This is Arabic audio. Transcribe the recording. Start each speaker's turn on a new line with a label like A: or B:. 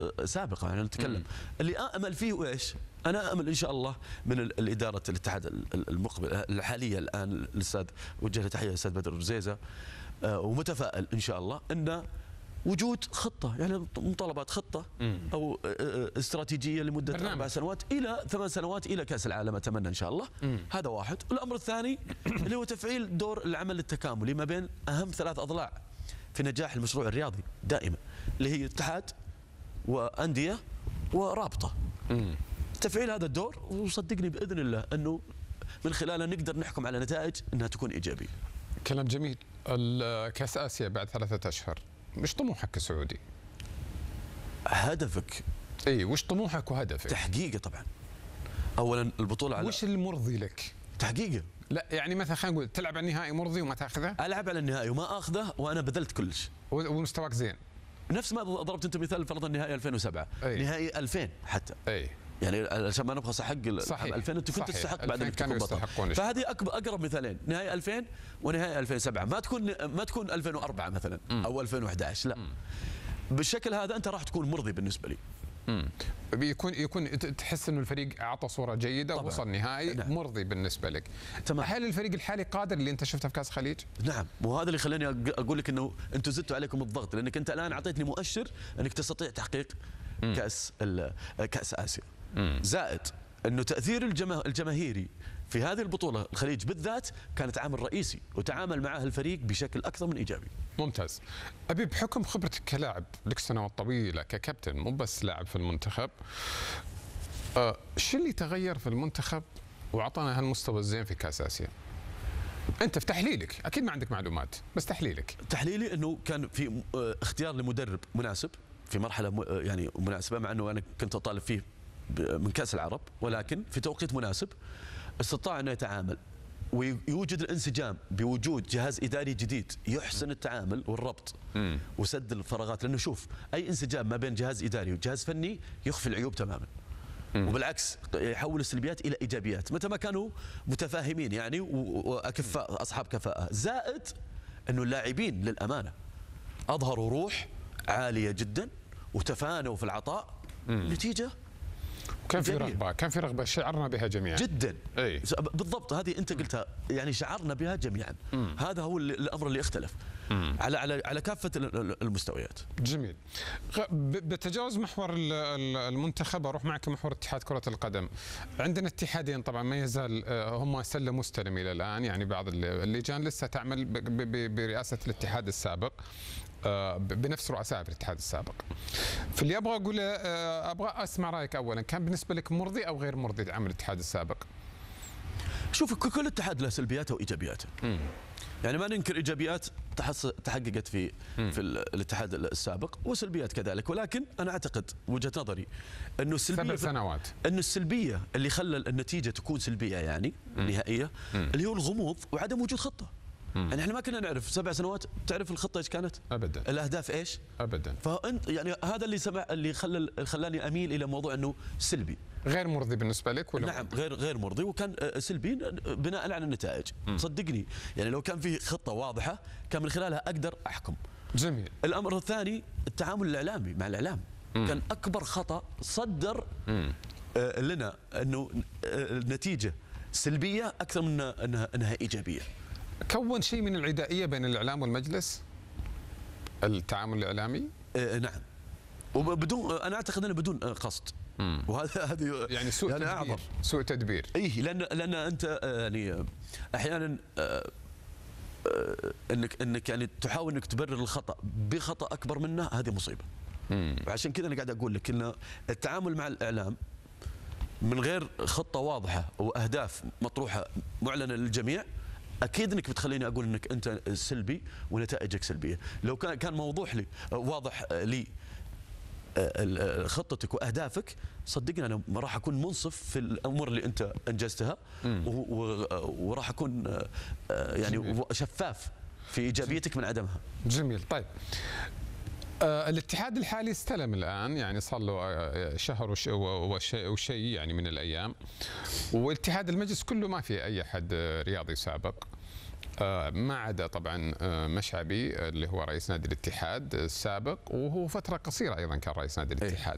A: سابقه يعني نتكلم. اللي امل فيه وايش؟ انا امل ان شاء الله من الاداره الاتحاد المقبل الحاليه الان الاستاذ، وجه له تحيه الاستاذ بدر الرزيزه، ومتفائل ان شاء الله ان وجود خطه، يعني مطالبات خطه او استراتيجيه لمده 4 سنوات الى 8 سنوات الى كاس العالم، اتمنى ان شاء الله. هذا واحد. الامر الثاني اللي هو تفعيل دور العمل التكاملي ما بين اهم 3 اضلاع في نجاح المشروع الرياضي دائما، اللي هي اتحاد وانديه ورابطه. تفعيل هذا الدور، وصدقني باذن الله انه من خلاله نقدر نحكم على نتائج انها تكون ايجابيه.
B: كلام جميل. كاس اسيا بعد 3 أشهر، مش طموحك كسعودي؟
A: هدفك
B: اي، وش طموحك وهدفك؟
A: تحقيقه طبعا. اولا البطوله على
B: وش المرضي لك؟
A: تحقيقه.
B: لا يعني مثلا خلينا نقول تلعب على النهائي مرضي وما تاخذه؟
A: العب على النهائي وما اخذه وانا بذلت كلش.
B: ومستواك زين؟
A: نفس ما ضربت انت مثال فرضا نهائي 2007، نهائي 2000 حتى.
B: اي
A: يعني عشان ما نبغى حق 2000 انت كنت تستحق بعد انك تكون بطل. فهذه اقرب مثالين، نهائي 2000 ونهائي 2007. ما تكون 2004 مثلا او 2011، لا. بالشكل هذا انت راح تكون مرضي بالنسبه لي.
B: يكون تحس انه الفريق اعطى صوره جيده ووصل نهائي. نعم. مرضي بالنسبه لك.
A: تمام.
B: هل الفريق الحالي قادر اللي انت شفته في كاس الخليج؟
A: نعم، وهذا اللي خلاني اقول لك انه انتم زدتوا عليكم الضغط، لانك انت الان اعطيتني مؤشر انك تستطيع تحقيق كاس اسيا. زائد انه تاثير الجماهيري في هذه البطوله الخليج بالذات كانت عامل رئيسي، وتعامل معه الفريق بشكل اكثر من ايجابي.
B: ممتاز. ابي بحكم خبرتك كلاعب لك سنوات طويله ككابتن، مو بس لاعب في المنتخب، شو اللي تغير في المنتخب واعطانا هالمستوى الزين في كاس اسيا؟ انت في تحليلك، اكيد ما عندك معلومات، بس تحليلك.
A: تحليلي انه كان في اختيار لمدرب مناسب في مرحله يعني مناسبه، مع انه انا كنت اطالب فيه من كاس العرب، ولكن في توقيت مناسب استطاع انه يتعامل ويوجد الانسجام بوجود جهاز اداري جديد يحسن التعامل والربط وسد الفراغات. لانه شوف، اي انسجام ما بين جهاز اداري وجهاز فني يخفي العيوب تماما، وبالعكس يحول السلبيات الى ايجابيات متى ما كانوا متفاهمين يعني واكفاء، اصحاب كفاءه. زائد انه اللاعبين للامانه اظهروا روح عاليه جدا وتفانوا في العطاء. نتيجه
B: كان في رغبه شعرنا بها جميعا
A: جدا.
B: أي.
A: بالضبط، هذه انت قلتها، يعني شعرنا بها جميعا. هذا هو الامر اللي اختلف على كافه المستويات.
B: جميل. بتجاوز محور المنتخب، اروح معك محور اتحاد كره القدم. عندنا اتحادين طبعا ما يزال هم سله مستلم الى الان، يعني بعض اللجان لسه تعمل برئاسه الاتحاد السابق، بنفس رؤساء الاتحاد السابق. فاللي ابغى اقوله، ابغى اسمع رايك اولا، كان بالنسبه لك مرضي او غير مرضي عمل الاتحاد السابق؟
A: شوف، كل اتحاد له سلبياته وايجابياته. يعني ما ننكر ايجابيات تحققت في الاتحاد السابق وسلبيات كذلك، ولكن انا اعتقد وجهه نظري انه السلبيه
B: 7 سنوات،
A: انه السلبيه اللي خلى النتيجه تكون سلبيه يعني نهائيه اللي هو الغموض وعدم وجود خطه. يعني احنا ما كنا نعرف 7 سنوات، تعرف الخطه ايش كانت؟
B: ابدا.
A: الاهداف ايش؟
B: ابدا.
A: فانت يعني هذا اللي خلاني اميل الى موضوع انه سلبي.
B: غير مرضي بالنسبه لك ولا؟
A: نعم، غير مرضي، وكان سلبي بناء على النتائج. صدقني يعني لو كان في خطه واضحه كان من خلالها اقدر احكم.
B: جميل.
A: الامر الثاني التعامل الاعلامي مع الاعلام. كان اكبر خطا صدر لنا انه النتيجه سلبيه اكثر من انها ايجابيه.
B: كون شيء من العدائيه بين الاعلام والمجلس، التعامل الاعلامي.
A: نعم، وبدون، انا اعتقد انه بدون قصد. وهذا
B: يعني سوء
A: يعني
B: تدبير.
A: اعظم
B: سوء تدبير.
A: اي، لان انت يعني احيانا انك يعني تحاول انك تبرر الخطا بخطا اكبر منه، هذه مصيبه. وعشان كذا انا قاعد اقول لك ان التعامل مع الاعلام من غير خطه واضحه واهداف مطروحه معلنه للجميع، اكيد انك بتخليني اقول انك انت سلبي ونتائجك سلبيه. لو كان موضوح لي واضح لي خطتك واهدافك، صدقني انا ما راح اكون منصف في الامور اللي انت انجزتها، وراح اكون يعني شفاف في ايجابيتك من عدمها.
B: جميل. طيب، الاتحاد الحالي استلم الان، يعني صار له شهر وشيء يعني من الايام، والاتحاد المجلس كله ما في اي احد رياضي سابق، ما عدا طبعا مشعبي اللي هو رئيس نادي الاتحاد السابق، وهو فتره قصيره ايضا كان رئيس نادي الاتحاد.